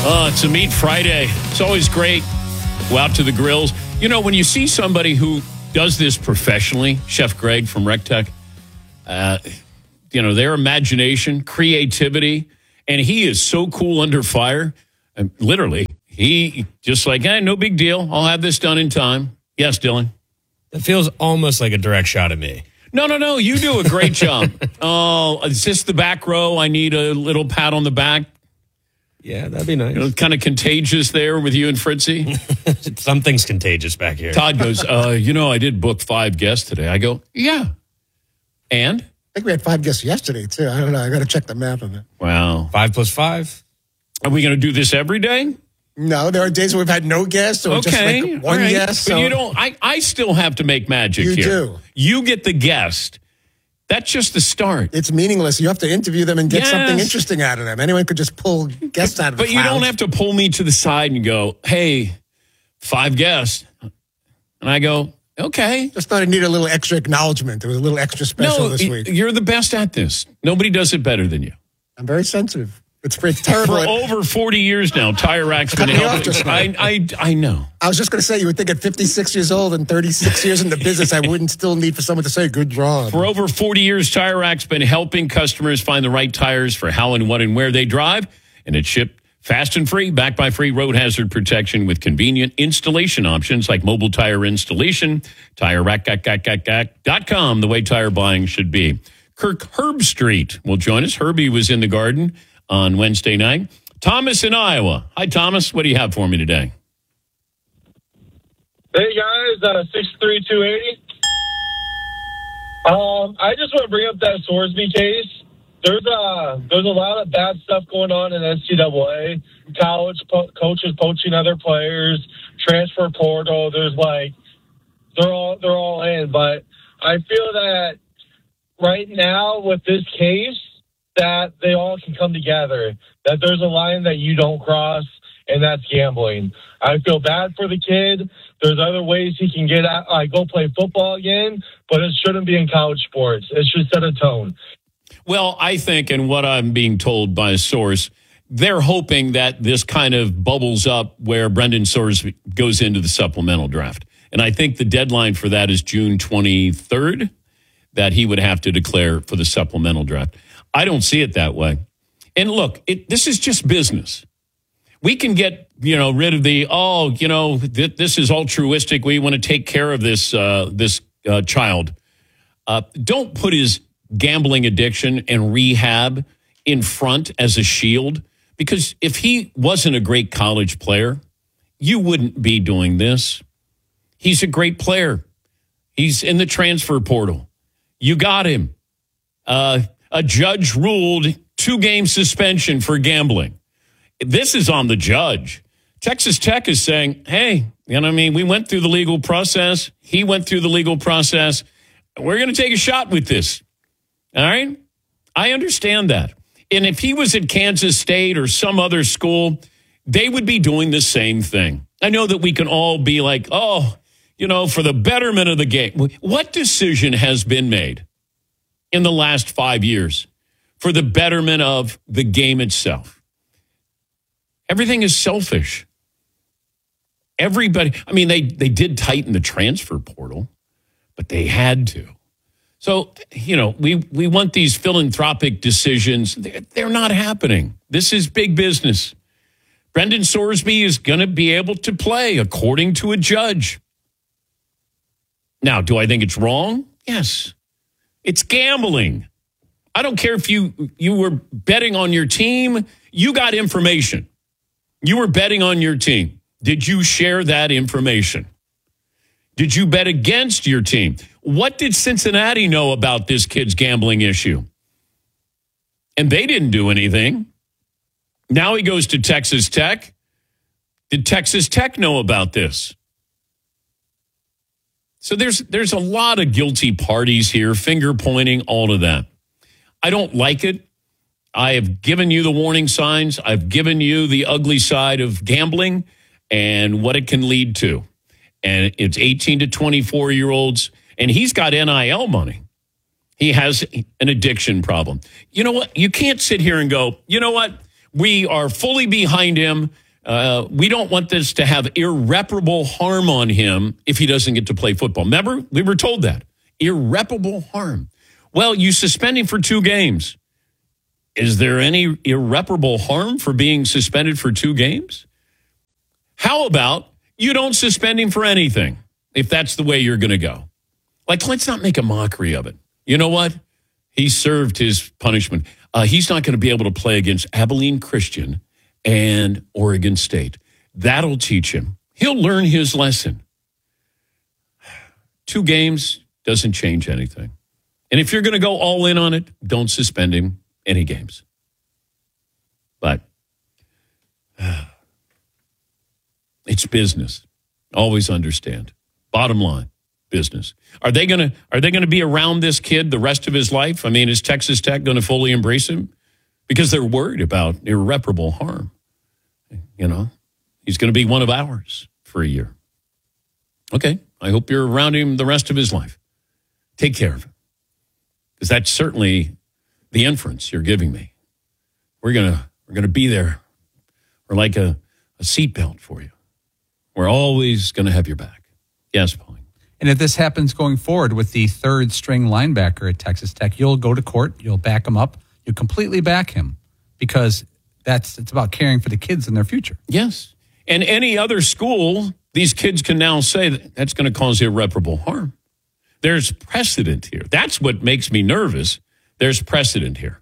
Oh, it's a Meat Friday. It's always great. Go out to the grills. You know, when you see somebody who does this professionally, Chef Greg from RecTech, their imagination, creativity, and he is so cool under fire. And literally, he just like, no big deal. I'll have this done in time. Yes, Dylan. It feels almost like a direct shot at me. No. You do a great job. Oh, is this the back row? I need a little pat on the back. Yeah, that'd be nice. Kind of contagious there with you and Fritzy. Something's contagious back here. Todd goes, I did book 5 guests today. I go, yeah. And? I think we had 5 guests yesterday, too. I don't know. I got to check the math of it. Wow. 5 plus 5. Are we going to do this every day? No, there are days where we've had no guests or just like one guest. But you don't, I still have to make magic here. You do. You get the guest. That's just the start. It's meaningless. You have to interview them and get something interesting out of them. Anyone could just pull guests out of the But you don't have to pull me to the side and go, hey, 5 guests. And I go, okay. Just thought I need a little extra acknowledgement. It was a little extra special this week. You're the best at this. Nobody does it better than you. I'm very sensitive. It's terrible. For over 40 years now, Tire Rack's been helping. I know. I was just going to say, you would think at 56 years old and 36 years in the business, I wouldn't still need for someone to say, good job. For over 40 years, Tire Rack's been helping customers find the right tires for how and what and where they drive. And it's shipped fast and free, backed by free road hazard protection with convenient installation options like mobile tire installation. TireRack.com, the way tire buying should be. Kirk Herbstreit will join us. Herbie was in the garden on Wednesday night. Thomas in Iowa. Hi, Thomas. What do you have for me today? Hey, guys. 63280. I just want to bring up that Sorsby case. There's a lot of bad stuff going on in NCAA. College coaches poaching other players, transfer portal. There's they're all in. But I feel that right now with this case, that they all can come together, that there's a line that you don't cross, and that's gambling. I feel bad for the kid. There's other ways he can get out, go play football again, but it shouldn't be in college sports. It should set a tone. Well, I think, and what I'm being told by a source, they're hoping that this kind of bubbles up where Brendan Sorsby goes into the supplemental draft. And I think the deadline for that is June 23rd, that he would have to declare for the supplemental draft. I don't see it that way. And look, this is just business. We can get, rid of this is altruistic. We want to take care of this child. Don't put his gambling addiction and rehab in front as a shield, because if he wasn't a great college player, you wouldn't be doing this. He's a great player. He's in the transfer portal. You got him. A judge ruled 2-game suspension for gambling. This is on the judge. Texas Tech is saying, hey, we went through the legal process. He went through the legal process. We're going to take a shot with this. All right? I understand that. And if he was at Kansas State or some other school, they would be doing the same thing. I know that we can all be like, for the betterment of the game. What decision has been made in the last 5 years for the betterment of the game itself? Everything is selfish. Everybody, they did tighten the transfer portal, but they had to. So, we want these philanthropic decisions. They're not happening. This is big business. Brendan Sorsby is going to be able to play according to a judge. Now, do I think it's wrong? Yes. It's gambling. I don't care if you were betting on your team. You got information. You were betting on your team. Did you share that information? Did you bet against your team? What did Cincinnati know about this kid's gambling issue? And they didn't do anything. Now he goes to Texas Tech. Did Texas Tech know about this? So there's a lot of guilty parties here, finger pointing, all of that. I don't like it. I have given you the warning signs. I've given you the ugly side of gambling and what it can lead to. And it's 18 to 24-year-olds, and he's got NIL money. He has an addiction problem. You know what? You can't sit here and go, you know what? We are fully behind him. We don't want this to have irreparable harm on him if he doesn't get to play football. Remember, we were told that. Irreparable harm. Well, you suspend him for 2 games. Is there any irreparable harm for being suspended for 2 games? How about you don't suspend him for anything if that's the way you're going to go? Like, let's not make a mockery of it. You know what? He served his punishment. He's not going to be able to play against Abilene Christian and Oregon State. That'll teach him. He'll learn his lesson. 2 games doesn't change anything. And if you're going to go all in on it, don't suspend him any games. But it's business. Always understand. Bottom line, business. Are they going to be around this kid the rest of his life? I mean, is Texas Tech going to fully embrace him? Because they're worried about irreparable harm. You know, he's going to be one of ours for a year. Okay, I hope you're around him the rest of his life. Take care of him. Because that's certainly the inference you're giving me. We're gonna be there. We're like a seatbelt for you. We're always going to have your back. Yes, Pauline. And if this happens going forward with the 3rd string linebacker at Texas Tech, you'll go to court, you'll back him up, you completely back him because it's about caring for the kids and their future. Yes. And any other school, these kids can now say that's going to cause irreparable harm. There's precedent here. That's what makes me nervous. There's precedent here.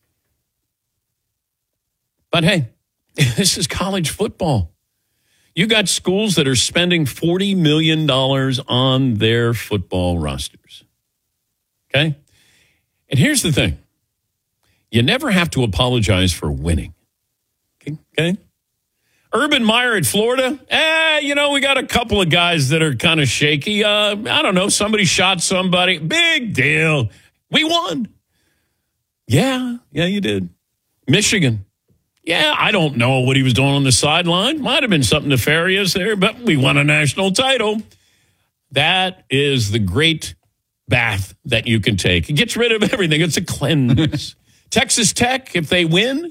But hey, this is college football. You got schools that are spending $40 million on their football rosters. Okay? And here's the thing. You never have to apologize for winning. Okay? Urban Meyer at Florida, we got a couple of guys that are kind of shaky. I don't know, somebody shot somebody. Big deal. We won. Yeah, you did. Michigan. Yeah, I don't know what he was doing on the sideline. Might have been something nefarious there, but we won a national title. That is the great bath that you can take. It gets rid of everything. It's a cleanse. Texas Tech, if they win,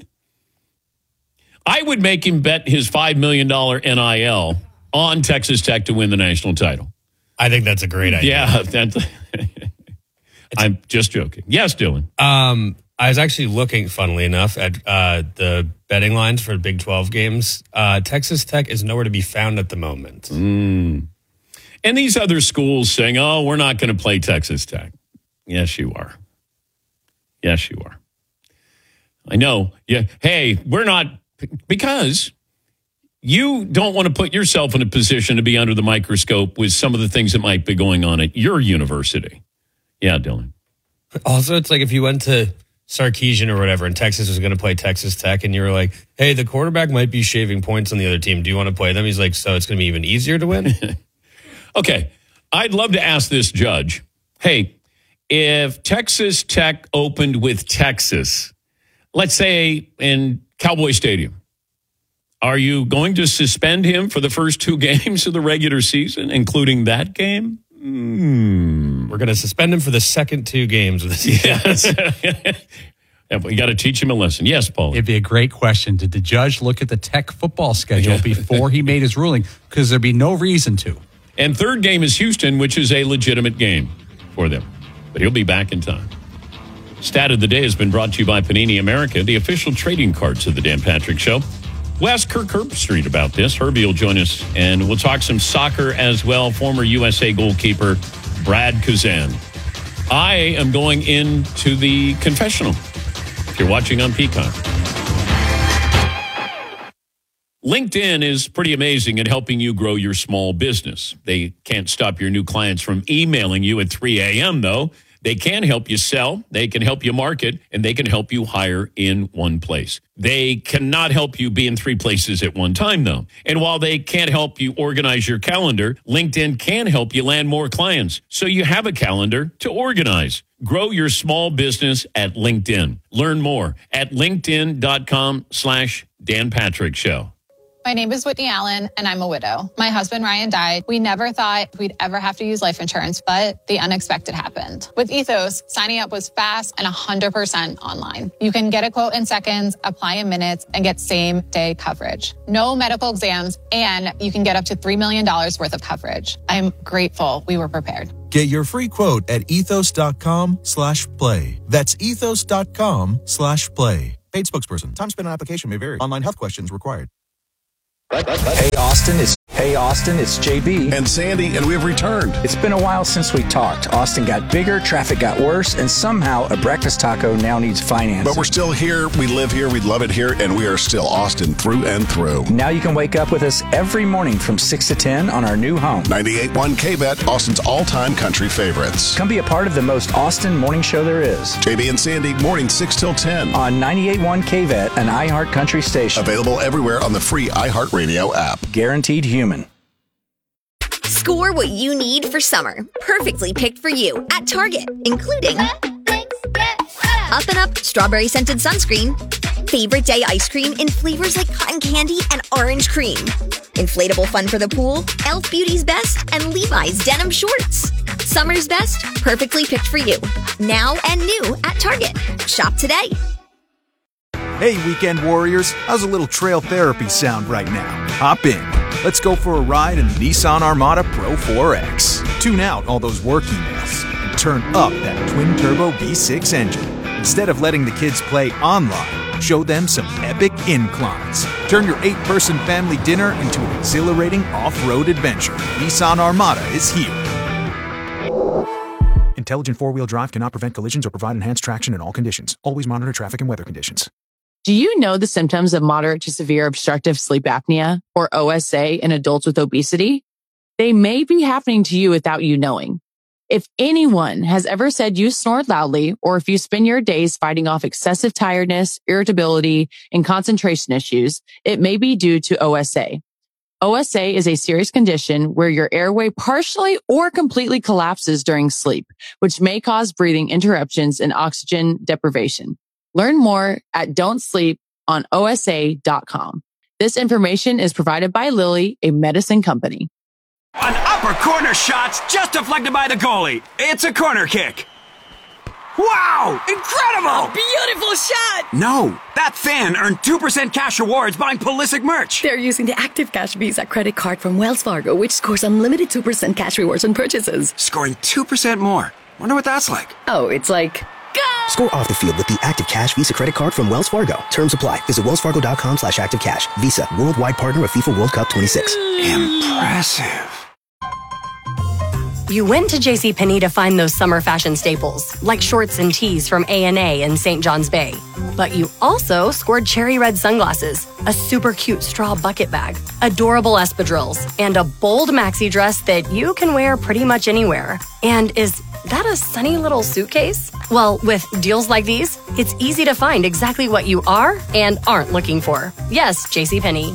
I would make him bet his $5 million NIL on Texas Tech to win the national title. I think that's a great idea. Yeah, I'm just joking. Yes, Dylan. I was actually looking, funnily enough, at the betting lines for Big 12 games. Texas Tech is nowhere to be found at the moment. And these other schools saying, oh, we're not going to play Texas Tech. Yes, you are. Yes, you are. I know. Yeah. Hey, we're not, because you don't want to put yourself in a position to be under the microscope with some of the things that might be going on at your university. Yeah, Dylan. Also, it's like if you went to Sarkeesian or whatever, and Texas was going to play Texas Tech, and you were like, hey, the quarterback might be shaving points on the other team. Do you want to play them? He's like, so it's going to be even easier to win? Okay. I'd love to ask this judge, hey, if Texas Tech opened with Texas, let's say in Cowboy Stadium, are you going to suspend him for the first 2 games of the regular season, including that game? We're going to suspend him for the second 2 games of the season. Yes. We got to teach him a lesson. Yes, Paul. It'd be a great question. Did the judge look at the Tech football schedule before he made his ruling? Because there'd be no reason to. And third game is Houston, which is a legitimate game for them. But he'll be back in time. Stat of the day has been brought to you by Panini America, the official trading cards of the Dan Patrick Show. We'll ask Kirk Herbstreit about this. Herbie will join us, and we'll talk some soccer as well. Former USA goalkeeper Brad Kazan. I am going into the confessional. If you're watching on Peacock. LinkedIn is pretty amazing at helping you grow your small business. They can't stop your new clients from emailing you at 3 a.m., though. They can help you sell, they can help you market, and they can help you hire in one place. They cannot help you be in 3 places at one time, though. And while they can't help you organize your calendar, LinkedIn can help you land more clients so you have a calendar to organize. Grow your small business at LinkedIn. Learn more at linkedin.com/Dan Patrick Show. My name is Whitney Allen, and I'm a widow. My husband, Ryan, died. We never thought we'd ever have to use life insurance, but the unexpected happened. With Ethos, signing up was fast and 100% online. You can get a quote in seconds, apply in minutes, and get same-day coverage. No medical exams, and you can get up to $3 million worth of coverage. I'm grateful we were prepared. Get your free quote at ethos.com/play. That's ethos.com/play. Paid spokesperson. Time spent on application may vary. Online health questions required. Hey Austin, it's JB and Sandy, and we've returned. It's been a while since we talked. Austin got bigger, traffic got worse, and somehow a breakfast taco now needs financing. But we're still here. We live here. We love it here, and we are still Austin through and through. Now you can wake up with us every morning from 6 to 10 on our new home. 98.1 KBET, Austin's all-time country favorites. Come be a part of the most Austin morning show there is. JB and Sandy, morning 6 till 10. On 98.1 KBET, an iHeart country station. Available everywhere on the free iHeartRadio app. Guaranteed human. Score what you need for summer. Perfectly picked for you at Target, including Up and Up strawberry scented sunscreen, favorite day ice cream in flavors like cotton candy and orange cream, inflatable fun for the pool, Elf Beauty's Best, and Levi's denim shorts. Summer's best, perfectly picked for you. Now and new at Target. Shop today. Hey, weekend warriors, how's a little trail therapy sound right now? Hop in. Let's go for a ride in the Nissan Armada Pro 4X. Tune out all those work emails and turn up that twin-turbo V6 engine. Instead of letting the kids play online, show them some epic inclines. Turn your 8-person family dinner into an exhilarating off-road adventure. Nissan Armada is here. Intelligent four-wheel drive cannot prevent collisions or provide enhanced traction in all conditions. Always monitor traffic and weather conditions. Do you know the symptoms of moderate to severe obstructive sleep apnea, or OSA, in adults with obesity? They may be happening to you without you knowing. If anyone has ever said you snore loudly, or if you spend your days fighting off excessive tiredness, irritability, and concentration issues, it may be due to OSA. OSA is a serious condition where your airway partially or completely collapses during sleep, which may cause breathing interruptions and oxygen deprivation. Learn more at don'tsleeponosa.com. This information is provided by Lilly, a medicine company. An upper corner shot's just deflected by the goalie. It's a corner kick. Wow! Incredible! Beautiful shot! No, that fan earned 2% cash rewards buying Pulisic merch. They're using the Active Cash Visa credit card from Wells Fargo, which scores unlimited 2% cash rewards on purchases. Scoring 2% more. Wonder what that's like. Oh, it's like... Go! Score off the field with the Active Cash Visa credit card from Wells Fargo. Terms apply. Visit wellsfargo.com/activecash. Visa, worldwide partner of FIFA World Cup 26. Impressive. You went to JCPenney to find those summer fashion staples, like shorts and tees from A&A and St. John's Bay. But you also scored cherry red sunglasses, a super cute straw bucket bag, adorable espadrilles, and a bold maxi dress that you can wear pretty much anywhere. And is that a sunny little suitcase? Well, with deals like these, it's easy to find exactly what you are and aren't looking for. Yes, JCPenney.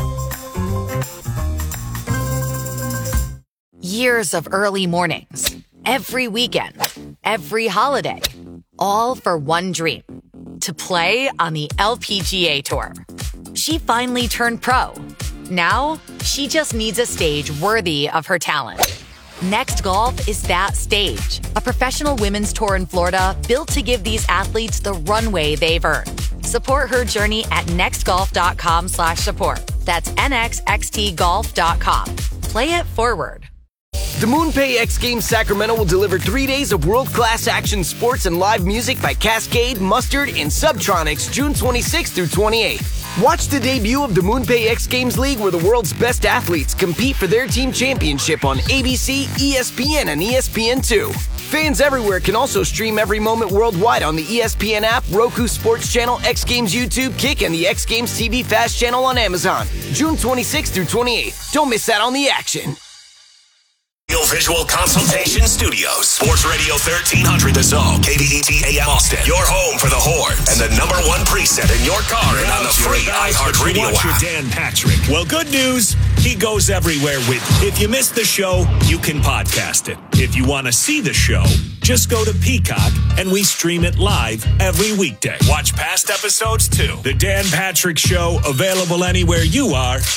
Years of early mornings, every weekend, every holiday, all for one dream, to play on the LPGA Tour. She finally turned pro. Now, she just needs a stage worthy of her talent. Next Golf is that stage, a professional women's tour in Florida built to give these athletes the runway they've earned. Support her journey at nextgolf.com/support. That's nxxtgolf.com. Play it forward. The MoonPay X Games Sacramento will deliver 3 days of world-class action sports and live music by Cascade, Mustard, and Subtronics June 26th through 28th. Watch the debut of the MoonPay X Games League, where the world's best athletes compete for their team championship on ABC, ESPN, and ESPN2. Fans everywhere can also stream every moment worldwide on the ESPN app, Roku Sports Channel, X Games YouTube, Kick, and the X Games TV Fast Channel on Amazon. June 26th through 28th. Don't miss out on the action. Visual Consultation Studios. Sports Radio 1300 The Zone. KDET AM Austin. Your home for the Horns. And the #1 preset in your car and on the free iHeartRadio app. Watch Dan Patrick. Well, good news. He goes everywhere with you. If you missed the show, you can podcast it. If you want to see the show, just go to Peacock and we stream it live every weekday. Watch past episodes too. The Dan Patrick Show, available anywhere you are.